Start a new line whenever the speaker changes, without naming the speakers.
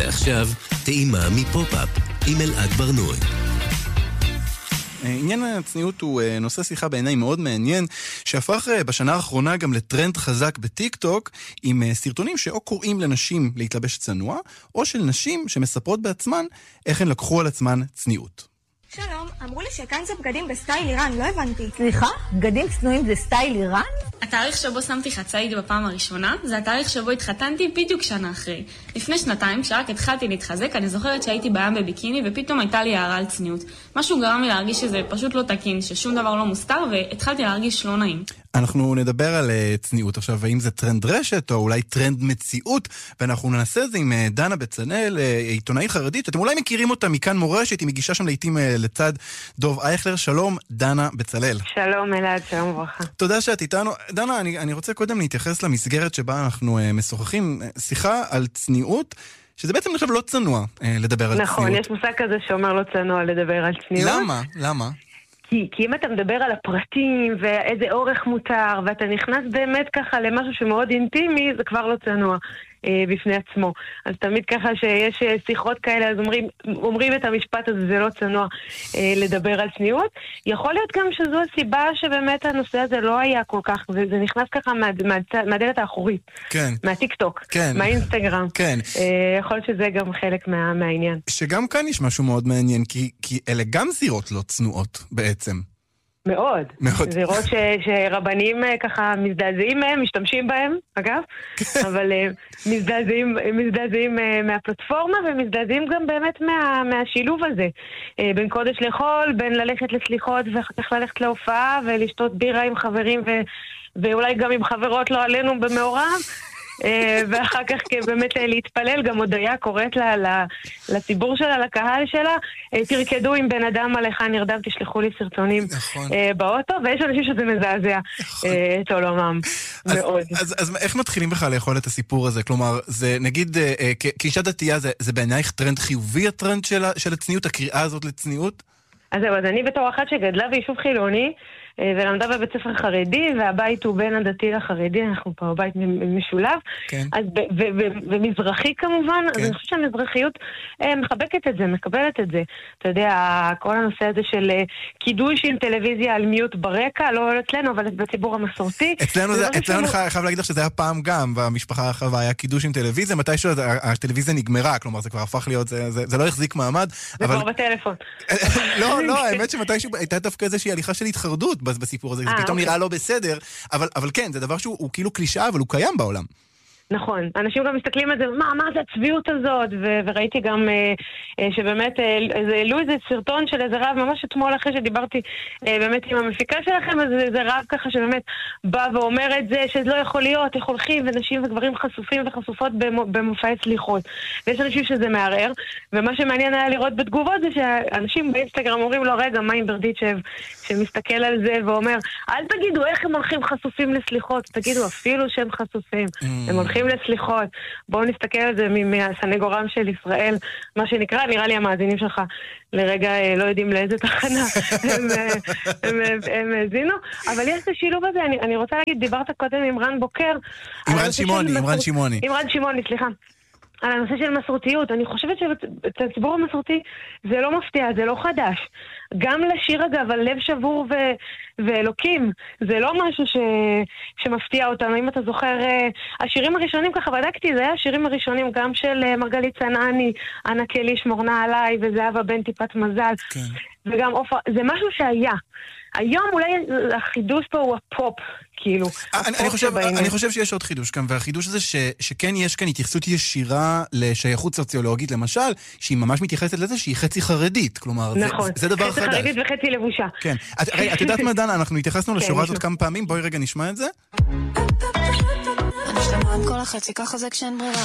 ועכשיו, טעימה מפופ-אפ עם אלעד ברנועי.
עניין הצניעות הוא נושא שיחה בעיניי מאוד מעניין, שהפך בשנה האחרונה גם לטרנד חזק בטיק טוק, עם סרטונים שאו קוראים לנשים להתלבש צנוע, או של נשים שמספרות בעצמן איך הן לקחו על עצמן צניעות.
שלום, אמרו לי שכאן זה בגדים בסטייל איראן, לא הבנתי.
סליחה? בגדים צנועים זה סטייל איראן?
התאריך שבו שמתי חצאית בפעם הראשונה, זה התאריך שבו התחתנתי בדיוק שנה אחרי. לפני שנתיים, כשרק התחלתי להתחזק, אני זוכרת שהייתי בים בביקיני, ופתאום הייתה לי הערה על צניעות. משהו גרם לי להרגיש שזה פשוט לא תקין, ששום דבר לא מוסתר, והתחלתי להרגיש לא נעים.
אנחנו נדבר על צניעות עכשיו, האם זה טרנד רשת או אולי טרנד מציאות, ואנחנו ננסה את זה עם דנה בצלאל, עיתונאית חרדית, שאתם אולי מכירים אותה מכאן מורשת, היא מגישה שם לעתים לצד דוב אייכלר. שלום, דנה בצלאל.
שלום אלעד, שלום וברכה.
תודה שאת איתנו. דנה, אני רוצה קודם להתייחס למסגרת שבה אנחנו משוחחים, שיחה על צניעות, שזה בעצם נחשב לא צנוע לדבר על צניעות.
נכון, יש מושג כזה שאומר לא צנוע לדבר על צניעות.
למה?
כי אם אתה מדבר על הפרטים ואיזה אורך מותר, ואתה נכנס באמת ככה למשהו שמאוד אינטימי, זה כבר לא צנוע בפני עצמו. אז תמיד ככה שיש שיחות כאלה, אז אומרים את המשפט הזה, זה לא צנוע לדבר על צניעות. יכול להיות גם שזו הסיבה שבאמת הנושא הזה לא היה כל כך, וזה נכנס ככה מהדלת האחורית.
כן.
מהטיק טוק.
כן.
מהאינסטגרם.
כן.
יכול להיות שזה גם חלק מהעניין.
שגם כאן יש משהו מאוד מעניין, כי אלה גם זירות לא צנועות בעצם.
מאוד. זירות שרבנים ככה מזדעזעים מהם, משתמשים בהם, אגב, אבל מזדעזעים מהפלטפורמה, ומזדעזעים גם באמת מהשילוב הזה. בין קודש לחול, בין ללכת לסליחות ואחר כך ללכת להופעה ולשתות בירה עם חברים ואולי גם עם חברות לא עלינו במעורב. ואחר כך באמת להתפלל, גם הודיה קוראת לציבור שלה, לקהל שלה, תרקדו עם בן אדם עליך נרדם, תשלחו לי סרטונים באוטו, ויש אנשים שזה מזעזע את עולמם מאוד.
אז איך מתחילים בכלל לאכול את הסיפור הזה? כלומר, זה נגיד, כאישה דתייה, זה בעינייך טרנד חיובי הטרנד של הצניעות, הקריאה הזאת לצניעות?
אז אני בתור אחת שגדלה ביישוב חילוני, ולמדה בבית ספר חרדי, והבית הוא בין הדתי לחרדי, אנחנו פה בבית משולב,
כן.
אז ומזרחי כמובן, אז אני חושבת שהמזרחיות מחבקת את זה, מקבלת את זה. אתה יודע, כל הנושא הזה של קידוש עם טלוויזיה על מיוט ברקע, לא אצלנו, אבל בציבור המסורתי.
אצלנו אני חייב להגיד לך שזה היה פעם גם, במשפחה הרחבה היה קידוש עם טלוויזיה, מתישהו הטלוויזיה נגמרה, כלומר זה כבר הפך להיות, זה לא החזיק מעמד.
זה כבר בטלפון.
לא, האמת שמתישהו הייתה דווקא איזושהי הליכה של התחרדות בסיפור הזה, זה פתאום נראה לא בסדר, אבל כן, זה דבר שהוא כאילו קלישאה, אבל הוא קיים בעולם.
נכון, אנשים גם מסתכלים על זה, מה זה הצביעות הזאת, וראיתי גם שבאמת העלו איזה סרטון של איזה רב, ממש אתמול אחרי שדיברתי באמת עם המפיקה שלכם, אז זה רב ככה שבאמת בא ואומר את זה, שזה לא יכול להיות, איך הולכים ונשים וגברים חשופים וחשופות במופעי סליחות, ויש אנשים שזה מערער, ומה שמעניין היה לראות בתגובות זה שאנשים באינסטגרם אומרים לו, רגע, מה עם ברדיצ'ב, שמסתכל על זה ואומר, אל תגידו איך הם הולכים חשופים לסליחות, תגידו אפילו שהם חשופים, הם הולכים לסליחות. בואו נסתכל על זה מהסנגורם של ישראל, מה שנקרא, נראה לי המאזינים שלך לרגע לא יודעים לאיזה תחנה הם הזינו, אבל יש את השילוב הזה, אני רוצה להגיד, דיברת קודם עם רן בוקר,
עם רן שמעוני,
סליחה. על הנושא של מסורתיות, אני חושבת שבציבור המסורתי זה לא מפתיע, זה לא חדש. גם לשיר אגב על לב שבור ואלוקים, זה לא משהו שמפתיע אותנו. אם אתה זוכר, השירים הראשונים, ככה בדקתי, זה היה השירים הראשונים גם של מרגלית צנעני, אנה קלי שמורנה עליי, וזהבה בן טיפת מזל,
כן.
וגם אופה, זה משהו שהיה. היום אולי החידוש פה הוא הפופ, כאילו.
אני חושב שיש עוד חידוש כאן, והחידוש הזה שכן יש כאן התייחסות ישירה לשייכות סוציולוגית, למשל, שהיא ממש מתייחסת לזה שהיא חצי חרדית, כלומר, זה דבר חדש.
חצי חרדית וחצי לבושה.
כן. את יודעת מה, דנה, אנחנו התייחסנו לשורה הזאת כמה פעמים, בואי רגע נשמע את זה.
אני שלמה עם כל החצי, ככה זה כשאין ברירה.